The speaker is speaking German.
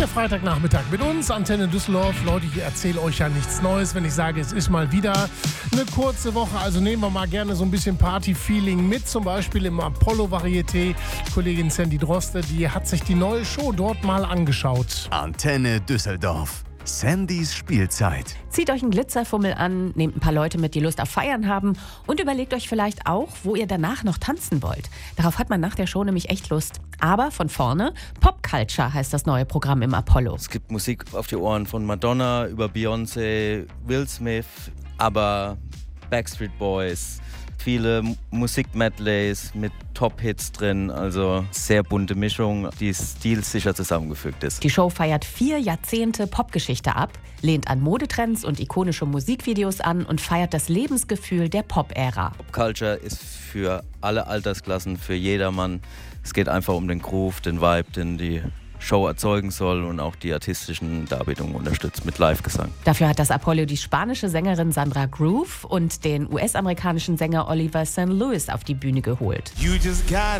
Der Freitagnachmittag mit uns, Antenne Düsseldorf. Leute, ich erzähle euch ja nichts Neues, wenn ich sage, es ist mal wieder eine kurze Woche. Also nehmen wir mal gerne so ein bisschen Party-Feeling mit. Zum Beispiel im Apollo-Varieté. Kollegin Sandy Droste, die hat sich die neue Show dort mal angeschaut. Antenne Düsseldorf. Sandys Spielzeit. Zieht euch einen Glitzerfummel an, nehmt ein paar Leute mit, die Lust auf Feiern haben und überlegt euch vielleicht auch, wo ihr danach noch tanzen wollt. Darauf hat man nach der Show nämlich echt Lust. Aber von vorne, Pop Culture heißt das neue Programm im Apollo. Es gibt Musik auf die Ohren von Madonna über Beyoncé, Will Smith, aber Backstreet Boys. Viele Musik-Medleys mit Top-Hits drin, also sehr bunte Mischung, die stilsicher zusammengefügt ist. Die Show feiert 4 Jahrzehnte Popgeschichte ab, lehnt an Modetrends und ikonische Musikvideos an und feiert das Lebensgefühl der Pop-Ära. Pop-Culture ist für alle Altersklassen, für jedermann. Es geht einfach um den Groove, den Vibe, den die Show erzeugen soll und auch die artistischen Darbietungen unterstützt mit Live-Gesang. Dafür hat das Apollo die spanische Sängerin Sandra Groove und den US-amerikanischen Sänger Oliver St. Louis auf die Bühne geholt.